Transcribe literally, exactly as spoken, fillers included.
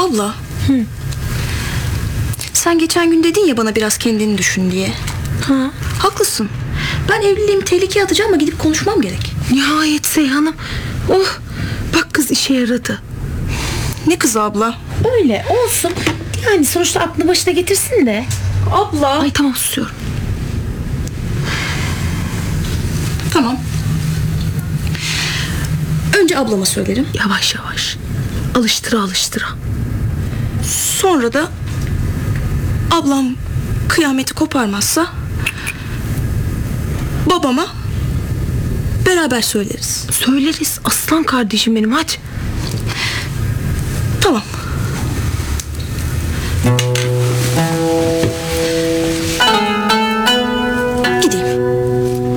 Abla. Hı. Sen geçen gün dedin ya bana biraz kendini düşün diye. Ha. Haklısın. Ben evliliğimi tehlikeye atacağım ama gidip konuşmam gerek. Nihayet Seyhan'ım. Oh, bak kız işe yaradı. Ne kızı abla? Öyle olsun. Yani sonuçta aklını başına getirsin de. Abla. Ay tamam, susuyorum. Tamam. Önce ablama söylerim. Yavaş yavaş. Alıştıra alıştıra. Sonra da ablam kıyameti koparmazsa babama beraber söyleriz. Söyleriz aslan kardeşim benim, hadi. Tamam.